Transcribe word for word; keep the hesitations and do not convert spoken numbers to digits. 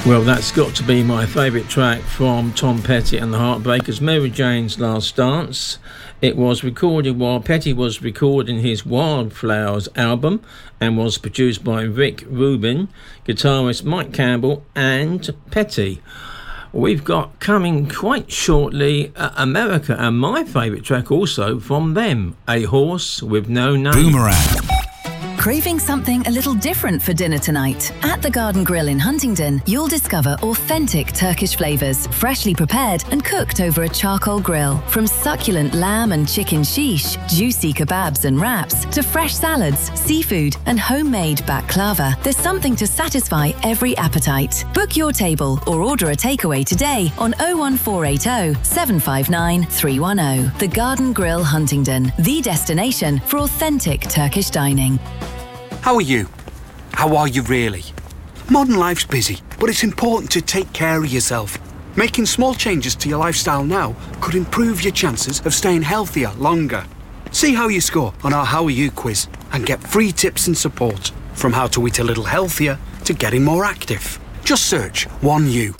Well, that's got to be my favourite track from Tom Petty and the Heartbreakers, Mary Jane's Last Dance. It was recorded while Petty was recording his Wildflowers album and was produced by Rick Rubin, guitarist Mike Campbell and Petty. We've got coming quite shortly uh, America, and my favourite track also from them, A Horse with No Name. Boomerang. Craving something a little different for dinner tonight? At the Garden Grill in Huntingdon, you'll discover authentic Turkish flavours, freshly prepared and cooked over a charcoal grill. From succulent lamb and chicken shish, juicy kebabs and wraps, to fresh salads, seafood and homemade baklava, there's something to satisfy every appetite. Book your table or order a takeaway today on oh one four eight oh, seven five nine, three one oh. The Garden Grill Huntingdon, the destination for authentic Turkish dining. How are you? How are you really? Modern life's busy, but it's important to take care of yourself. Making small changes to your lifestyle now could improve your chances of staying healthier longer. See how you score on our How Are You quiz and get free tips and support from how to eat a little healthier to getting more active. Just search one U.